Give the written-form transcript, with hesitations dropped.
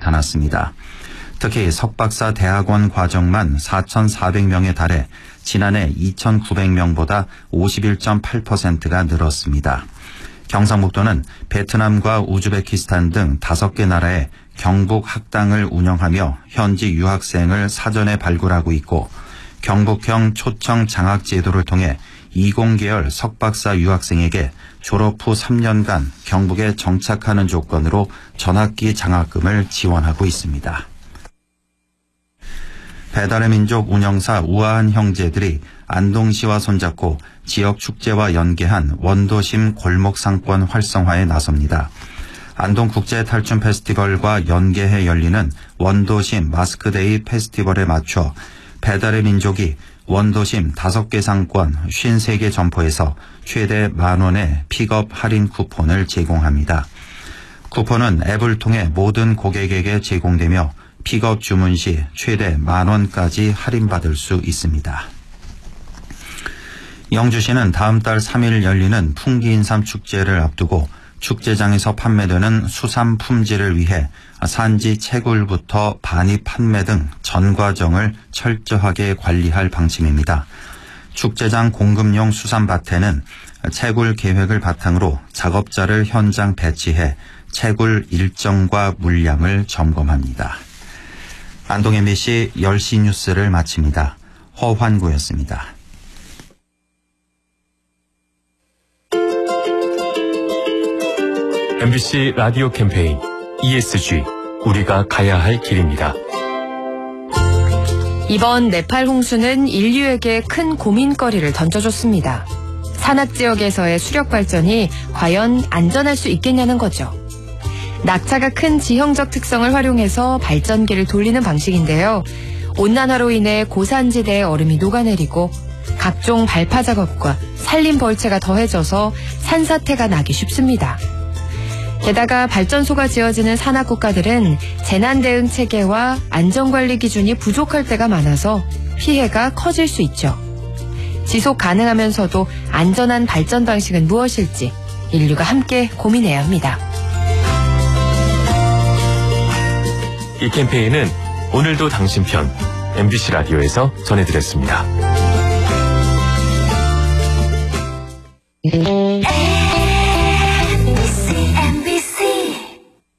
나타났습니다. 특히 석박사 대학원 과정만 4,400명에 달해 지난해 2,900명보다 51.8%가 늘었습니다. 경상북도는 베트남과 우즈베키스탄 등 5개 나라에 경북 학당을 운영하며 현지 유학생을 사전에 발굴하고 있고 경북형 초청 장학 제도를 통해 20계열 석박사 유학생에게 졸업 후 3년간 경북에 정착하는 조건으로 전학기 장학금을 지원하고 있습니다. 배달의 민족 운영사 우아한 형제들이 안동시와 손잡고 지역 축제와 연계한 원도심 골목상권 활성화에 나섭니다. 안동국제탈춤 페스티벌과 연계해 열리는 원도심 마스크데이 페스티벌에 맞춰 배달의 민족이 원도심 5개 상권 53개 점포에서 최대 10,000원의 픽업 할인 쿠폰을 제공합니다. 쿠폰은 앱을 통해 모든 고객에게 제공되며 픽업 주문 시 최대 10,000원까지 할인받을 수 있습니다. 영주시는 다음 달 3일 열리는 풍기인삼 축제를 앞두고 축제장에서 판매되는 수삼 품질을 위해 산지 채굴부터 반입 판매 등 전 과정을 철저하게 관리할 방침입니다. 축제장 공급용 수삼밭에는 채굴 계획을 바탕으로 작업자를 현장 배치해 채굴 일정과 물량을 점검합니다. 안동 MBC 10시 뉴스를 마칩니다. 허환구였습니다. MBC 라디오 캠페인 ESG, 우리가 가야 할 길입니다. 이번 네팔 홍수는 인류에게 큰 고민거리를 던져줬습니다. 산악지역에서의 수력 발전이 과연 안전할 수 있겠냐는 거죠. 낙차가 큰 지형적 특성을 활용해서 발전기를 돌리는 방식인데요. 온난화로 인해 고산지대의 얼음이 녹아내리고 각종 발파 작업과 산림 벌채가 더해져서 산사태가 나기 쉽습니다. 게다가 발전소가 지어지는 산악 국가들은 재난 대응 체계와 안전관리 기준이 부족할 때가 많아서 피해가 커질 수 있죠. 지속 가능하면서도 안전한 발전 방식은 무엇일지 인류가 함께 고민해야 합니다. 이 캠페인은 오늘도 당신 편 MBC 라디오에서 전해드렸습니다.